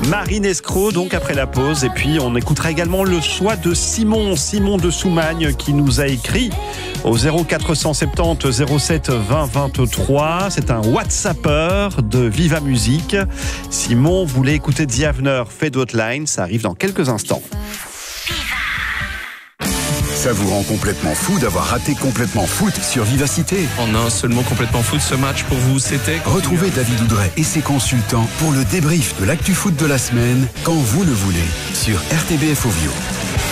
Marine Escroc, donc après la pause. Et puis on écoutera également le choix de Simon de Soumagne, qui nous a écrit au 0470 07 20 23. C'est un WhatsApper de Viva Musique. Simon voulait écouter The Avener, Fade Outline. Ça arrive dans quelques instants. Ça vous rend complètement fou d'avoir raté Complètement Foot sur Vivacité. En un seul mot, Complètement Foot, ce match pour vous, c'était... Retrouvez David Oudret et ses consultants pour le débrief de l'actu foot de la semaine, quand vous le voulez, sur RTBF Ovio.